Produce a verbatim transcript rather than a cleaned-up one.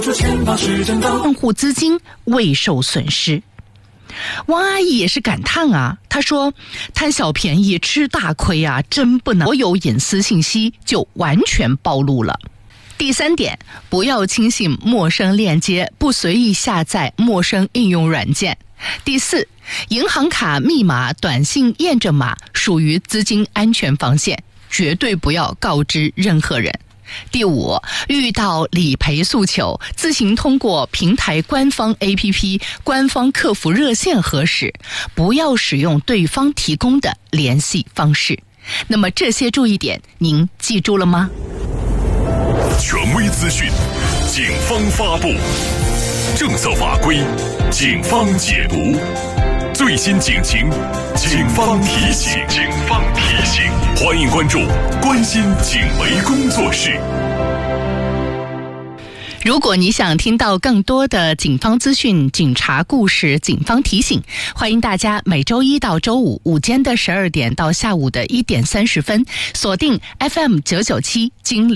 账户资金未受损失。王阿姨也是感叹啊，她说贪小便宜吃大亏啊，真不能所有隐私信息就完全暴露了。第三点，不要轻信陌生链接，不随意下载陌生应用软件。第四，银行卡密码、短信验证码属于资金安全防线，绝对不要告知任何人。第五，遇到理赔诉求，自行通过平台官方 A P P、官方客服热线核实，不要使用对方提供的联系方式。那么这些注意点您记住了吗？ 权威资讯，警方发布；政策法规，警方解读；最新警情，警方提醒。警方提醒，欢迎关注关心警媒工作室。 如果你想听到更多的警方资讯、警察故事、警方提醒，欢迎大家每周一到周五午间的十二点到下午的一点三十分，锁定 F M 九九七金